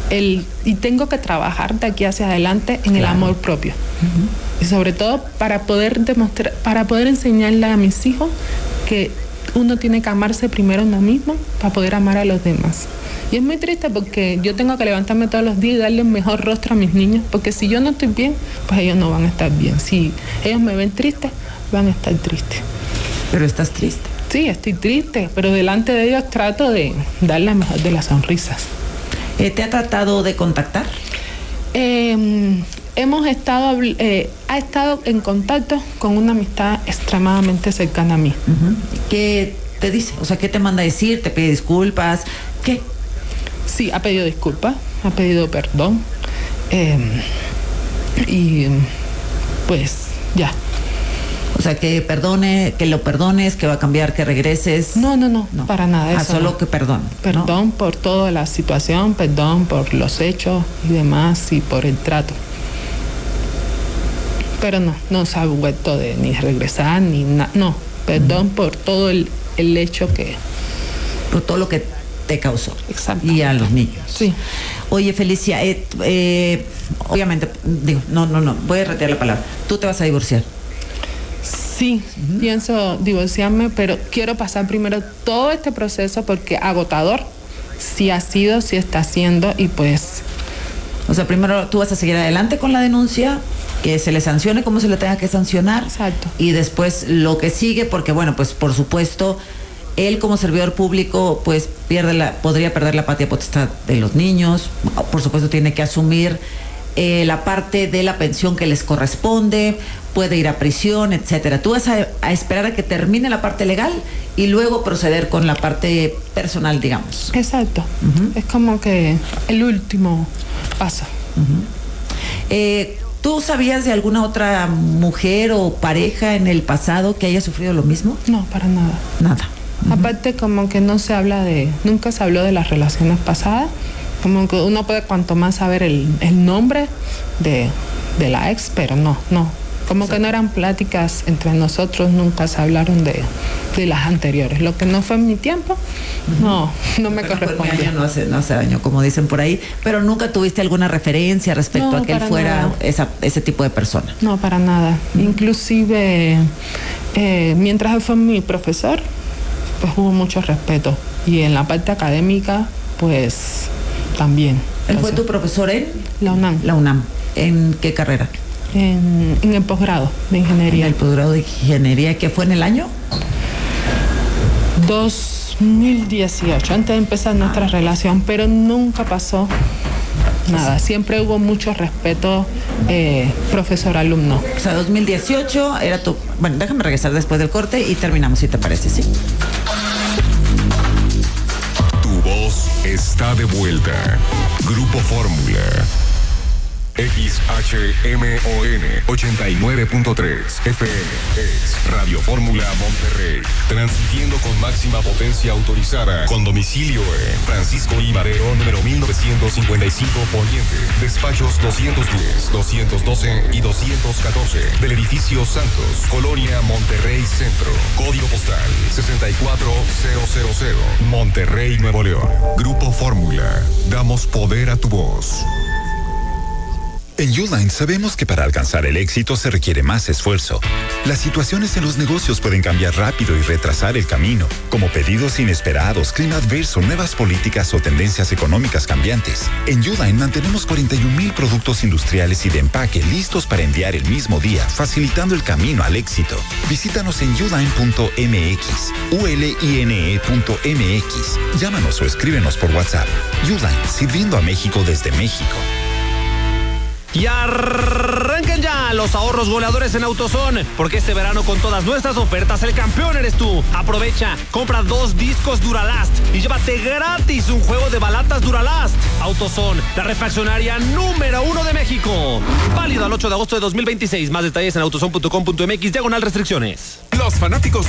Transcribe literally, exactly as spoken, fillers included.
el, y tengo que trabajar de aquí hacia adelante en claro. el amor propio. Uh-huh. Y sobre todo para poder demostrar, para poder enseñarle a mis hijos que uno tiene que amarse primero a uno mismo para poder amar a los demás. Y es muy triste porque yo tengo que levantarme todos los días y darle un mejor rostro a mis niños, porque si yo no estoy bien, pues ellos no van a estar bien. Si ellos me ven triste, van a estar tristes. Pero estás triste. Sí, estoy triste, pero delante de ellos trato de dar la mejor de las sonrisas. Eh, ¿Te ha tratado de contactar? Eh, hemos estado, eh, ha estado en contacto con una amistad extremadamente cercana a mí. Uh-huh. ¿Qué te dice? O sea, ¿qué te manda a decir? ¿Te pide disculpas? ¿Qué? Sí, ha pedido disculpas, ha pedido perdón. Eh, y pues ya. O sea, que perdone, que lo perdones, que va a cambiar, que regreses. No, no, no, no. Para nada. Ah, eso solo no. que perdón. Perdón, ¿no? Por toda la situación, perdón por los hechos y demás y por el trato. Pero no, no se ha vuelto de ni regresar ni nada. No, perdón uh-huh. por todo el, el hecho que... Por todo lo que te causó. Exacto. Y a los niños. Sí. Oye, Felicia, eh, eh, obviamente, digo, no, no, no, voy a retirar la palabra. ¿Tú te vas a divorciar? Sí, uh-huh. pienso divorciarme, pero quiero pasar primero todo este proceso porque agotador sí ha sido, sí está siendo y pues... O sea, primero tú vas a seguir adelante con la denuncia, que se le sancione como se le tenga que sancionar. Exacto. Y después lo que sigue, porque bueno, pues por supuesto, él como servidor público, pues pierde la, podría perder la patria potestad de los niños. Por supuesto tiene que asumir eh, la parte de la pensión que les corresponde, puede ir a prisión, etcétera. Tú vas a, a esperar a que termine la parte legal y luego proceder con la parte personal, digamos. Exacto. Uh-huh. Es como que el último paso. Uh-huh. Eh, ¿Tú sabías de alguna otra mujer o pareja en el pasado que haya sufrido lo mismo? No, para nada. Nada. Uh-huh. Aparte como que no se habla de, nunca se habló de las relaciones pasadas. Como que uno puede cuanto más saber el, el nombre de, de la ex, pero no, no. Como que no eran pláticas entre nosotros, nunca se hablaron de, de las anteriores. Lo que no fue en mi tiempo, no, no me corresponde. No hace, no hace daño, como dicen por ahí, pero nunca tuviste alguna referencia respecto no, a que él fuera esa, ese tipo de persona. No, para nada. Uh-huh. Inclusive, eh, mientras él fue mi profesor, pues hubo mucho respeto. Y en la parte académica, pues también. ¿Él fue tu profesor en? La UNAM. La UNAM. ¿En qué carrera? En, en el posgrado de ingeniería. En el posgrado de ingeniería, ¿qué fue en el año? dos mil dieciocho, antes de empezar nuestra ah. relación, pero nunca pasó nada. Siempre hubo mucho respeto eh, profesor-alumno. O sea, dos mil dieciocho era tu... Bueno, déjame regresar después del corte y terminamos, si te parece, ¿sí? Tu voz está de vuelta. Grupo Fórmula. X H M O N ochenta y nueve punto tres F M es Radio Fórmula Monterrey, transmitiendo con máxima potencia autorizada, con domicilio en Francisco I. Madero, número mil novecientos cincuenta y cinco Poniente, despachos doscientos diez, doscientos doce y doscientos catorce, del edificio Santos, Colonia Monterrey Centro, código postal sesenta y cuatro mil, Monterrey, Nuevo León. Grupo Fórmula, damos poder a tu voz. En Uline sabemos que para alcanzar el éxito se requiere más esfuerzo. Las situaciones en los negocios pueden cambiar rápido y retrasar el camino, como pedidos inesperados, clima adverso, nuevas políticas o tendencias económicas cambiantes. En Uline mantenemos cuarenta y un mil productos industriales y de empaque listos para enviar el mismo día, facilitando el camino al éxito. Visítanos en uline punto m x, u l i n e punto m x. Llámanos o escríbenos por WhatsApp. Uline, sirviendo a México desde México. Y arranquen ya los ahorros goleadores en AutoZone, porque este verano con todas nuestras ofertas el campeón eres tú. Aprovecha, compra dos discos Duralast y llévate gratis un juego de balatas Duralast. AutoZone, la refaccionaria número uno de México. Válido al ocho de agosto de dos mil veintiséis. Más detalles en autozone punto com punto m x, diagonal restricciones. Los fanáticos